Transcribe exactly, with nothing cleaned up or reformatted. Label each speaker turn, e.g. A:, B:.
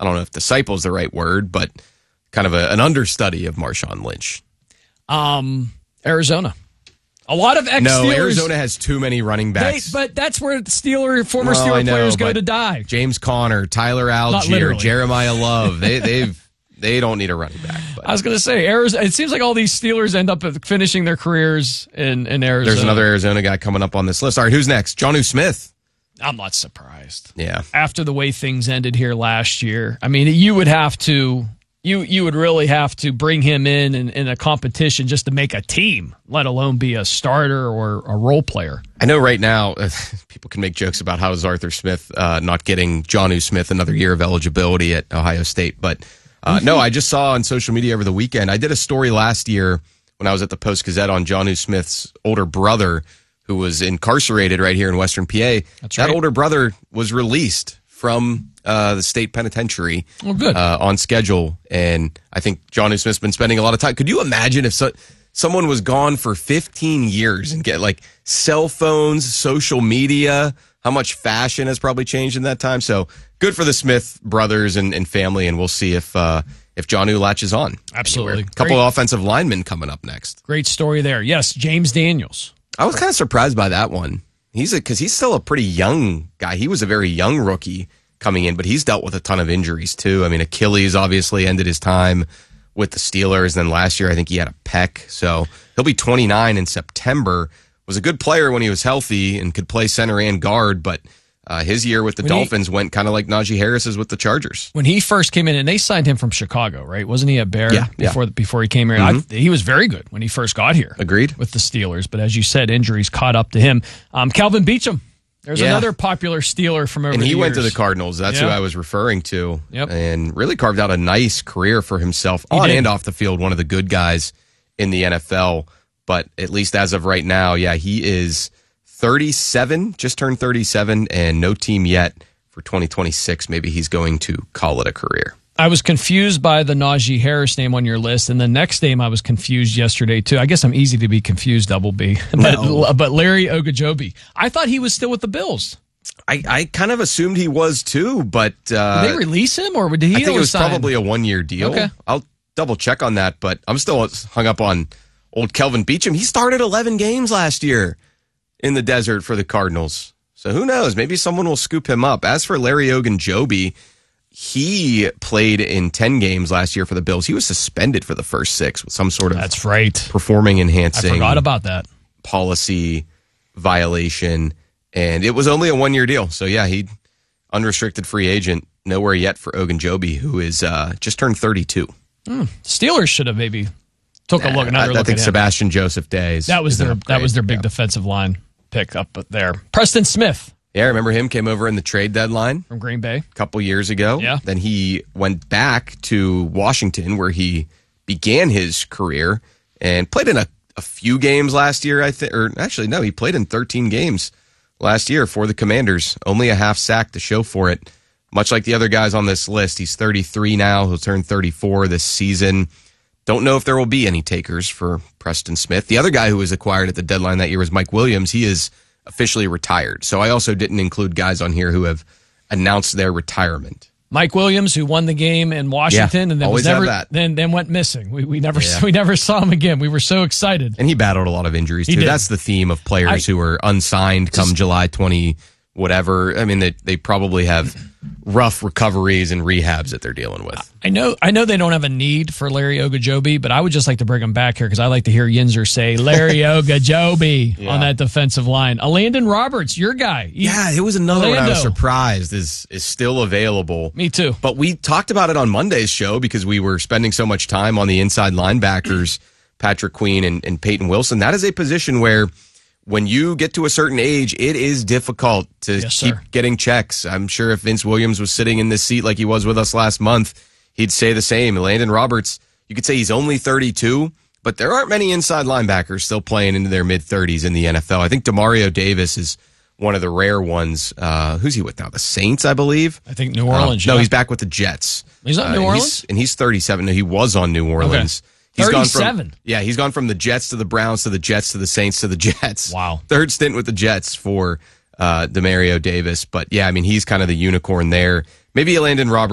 A: I don't know if disciple is the right word, but kind of a, an understudy of Marshawn Lynch.
B: Um, Arizona. A lot of ex-Steelers.
A: No, Arizona has too many running backs.
B: They, but that's where Steeler, former
A: well,
B: Steeler
A: know,
B: players go to die.
A: James Conner, Tyler Algier, Jeremiah Love, they they've they don't need a running back. But.
B: I was going to say, Arizona. It seems like all these Steelers end up finishing their careers in, in Arizona.
A: There's another Arizona guy coming up on this list. All right, who's next? Jonnu Smith.
B: I'm not surprised.
A: Yeah.
B: After the way things ended here last year, I mean, you would have to. You you would really have to bring him in, in in a competition just to make a team, let alone be a starter or a role player.
A: I know right now uh, people can make jokes about how is Arthur Smith uh, not getting Jonnu Smith another year of eligibility at Ohio State. But uh, mm-hmm. no, I just saw on social media over the weekend, I did a story last year when I was at the Post-Gazette on Jonnu Smith's older brother who was incarcerated right here in Western P A.
B: That's
A: that
B: right.
A: older brother was released from uh, the state penitentiary
B: oh, good.
A: Uh, on schedule. And I think Jonnu Smith's been spending a lot of time. Could you imagine if so, someone was gone for fifteen years and get like cell phones, social media, how much fashion has probably changed in that time? So good for the Smith brothers and, and family. And we'll see if, uh, if Jonnu latches on.
B: Absolutely.
A: A couple of offensive linemen coming up next.
B: Great story there. Yes, James Daniels.
A: I was kind of surprised by that one. He's a, because he's still a pretty young guy. He was a very young rookie coming in, but he's dealt with a ton of injuries too. I mean, Achilles obviously ended his time with the Steelers. And then last year, I think he had a pec. So he'll be twenty-nine in September. Was a good player when he was healthy and could play center and guard, but uh, his year with the when Dolphins he, went kind of like Najee Harris's with the Chargers.
B: When he first came in, and they signed him from Chicago, right? Wasn't he a Bear
A: yeah,
B: before
A: yeah.
B: before he came here? Mm-hmm. I, he was very good when he first got here.
A: Agreed.
B: With the Steelers, but as you said, injuries caught up to him. Um, Calvin Beachum. There's
A: yeah.
B: another popular Steeler from over
A: and
B: the
A: he
B: years.
A: went to the Cardinals. That's
B: yeah.
A: who I was referring to.
B: Yep.
A: And really carved out a nice career for himself
B: he
A: on
B: did.
A: and off the field. One of the good guys in the N F L. But at least as of right now, yeah, he is thirty-seven, just turned thirty-seven, and no team yet for twenty twenty-six. Maybe he's going to call it a career.
B: I was confused by the Najee Harris name on your list, and the next name I was confused yesterday too. I guess I'm easy to be confused, Double B. But,
A: no.
B: but Larry Ogunjobi, I thought he was still with the Bills.
A: I, I kind of assumed he was too, but uh,
B: did they release him, or did he?
A: I think it was
B: sign?
A: probably a one-year deal.
B: Okay.
A: I'll double check on that, but I'm still hung up on old Kelvin Beachum. He started eleven games last year in the desert for the Cardinals. So who knows? Maybe someone will scoop him up. As for Larry Ogunjobi, he played in ten games last year for the Bills. He was suspended for the first six with some sort of
B: That's right.
A: performing enhancing
B: I forgot about that.
A: policy violation. And it was only a one-year deal. So, yeah, he unrestricted free agent. Nowhere yet for Ogunjobi, who is uh, just turned thirty-two.
B: Mm. Steelers should have maybe took a look. Another
A: I, I
B: look
A: think
B: at
A: Sebastian Joseph Day is,
B: that was their that was their big
A: yeah.
B: defensive line pick up there. Preston Smith.
A: Yeah, I remember him came over in the trade deadline
B: from Green Bay
A: a couple years ago.
B: Yeah.
A: Then he went back to Washington where he began his career and played in a, a few games last year, I think. Or actually, no, he played in thirteen games last year for the Commanders. Only a half sack to show for it. Much like the other guys on this list, he's thirty-three now. He'll turn thirty-four this season. Don't know if there will be any takers for Preston Smith. The other guy who was acquired at the deadline that year was Mike Williams. He is officially retired. So I also didn't include guys on here who have announced their retirement.
B: Mike Williams, who won the game in Washington,
A: yeah,
B: and then
A: always
B: was never
A: that.
B: then then went missing. We we never
A: Yeah.
B: we never saw him again. We were so excited,
A: and he battled a lot of injuries
B: he
A: too.
B: did.
A: That's the theme of players
B: I,
A: who are unsigned come just, July twentieth, whatever. I mean, they they probably have rough recoveries and rehabs that they're dealing with.
B: I know I know they don't have a need for Larry Ogunjobi, but I would just like to bring him back here because I like to hear Yinzer say Larry Ogunjobi yeah. on that defensive line. Landon Roberts, your guy. He,
A: yeah, it was another
B: Orlando.
A: one I was surprised is is still available.
B: Me too.
A: But we talked about it on Monday's show because we were spending so much time on the inside linebackers, Patrick Queen and, and Peyton Wilson. That is a position where when you get to a certain age, it is difficult to
B: yes,
A: keep
B: sir.
A: getting checks. I'm sure if Vince Williams was sitting in this seat like he was with us last month, he'd say the same. Landon Roberts, you could say he's only thirty-two, but there aren't many inside linebackers still playing into their mid-thirties in the N F L. I think Demario Davis is one of the rare ones. Uh, who's he with now? The Saints, I believe?
B: I think New Orleans.
A: Uh, no,
B: yeah.
A: he's back with the Jets.
B: He's on
A: uh,
B: New
A: and
B: Orleans?
A: He's, and he's thirty-seven. No, he was on New Orleans.
B: Okay.
A: He's
B: thirty-seven.
A: Gone from, yeah, he's gone from the Jets to the Browns to the Jets to the Saints to the Jets.
B: Wow.
A: Third stint with the Jets for uh, Demario Davis. But, yeah, I mean, he's kind of the unicorn there. Maybe a Landon Roberts.